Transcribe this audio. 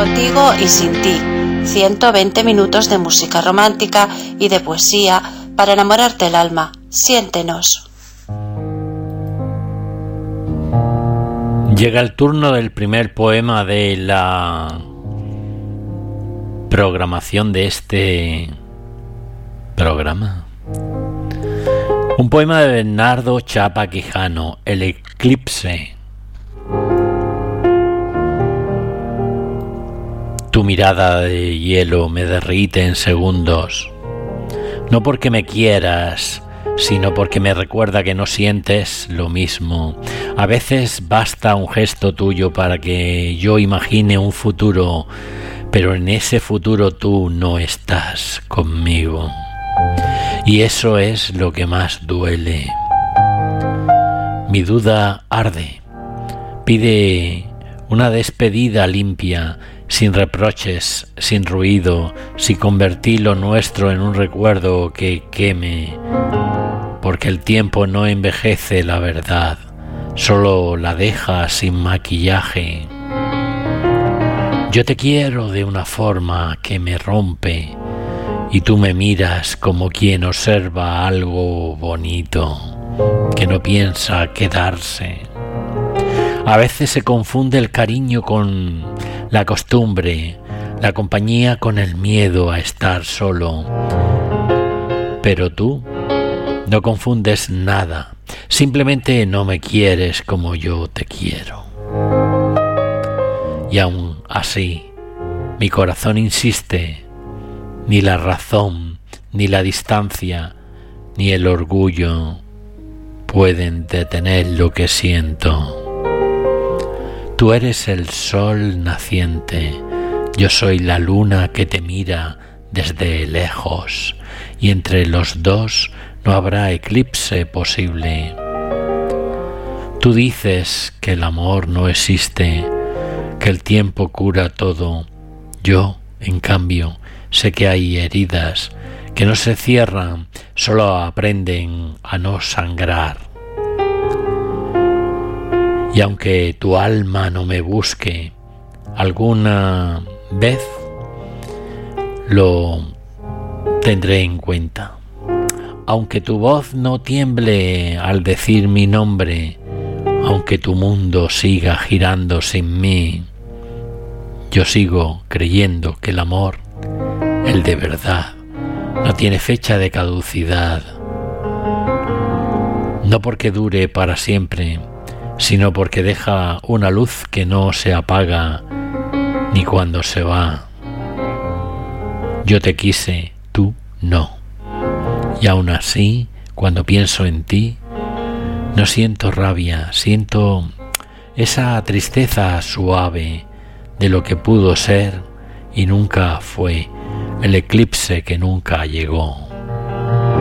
contigo y sin ti. 120 minutos de música romántica y de poesía para enamorarte el alma. Siéntenos. Llega el turno del primer poema de la programación de este programa. Un poema de Bernardo Chapa Quijano, El eclipse. Tu mirada de hielo me derrite en segundos, no porque me quieras, sino porque me recuerda que no sientes lo mismo. A veces basta un gesto tuyo para que yo imagine un futuro, pero en ese futuro tú no estás conmigo. Y eso es lo que más duele. Mi duda arde. Pide una despedida limpia, sin reproches, sin ruido, si convertí lo nuestro en un recuerdo que queme, porque el tiempo no envejece la verdad, solo la deja sin maquillaje. Yo te quiero de una forma que me rompe, y tú me miras como quien observa algo bonito, que no piensa quedarse. A veces se confunde el cariño con la costumbre, la compañía con el miedo a estar solo. Pero tú no confundes nada, simplemente no me quieres como yo te quiero. Y aún así, mi corazón insiste. Ni la razón, ni la distancia, ni el orgullo pueden detener lo que siento. Tú eres el sol naciente, yo soy la luna que te mira desde lejos, y entre los dos no habrá eclipse posible. Tú dices que el amor no existe, que el tiempo cura todo. Yo, en cambio, sé que hay heridas que no se cierran, solo aprenden a no sangrar. Y aunque tu alma no me busque, alguna vez lo tendré en cuenta. Aunque tu voz no tiemble al decir mi nombre, aunque tu mundo siga girando sin mí, yo sigo creyendo que el amor, el de verdad, no tiene fecha de caducidad. No porque dure para siempre, sino porque deja una luz que no se apaga ni cuando se va. Yo te quise, tú no. Y aún así, cuando pienso en ti, no siento rabia, siento esa tristeza suave de lo que pudo ser y nunca fue, el eclipse que nunca llegó.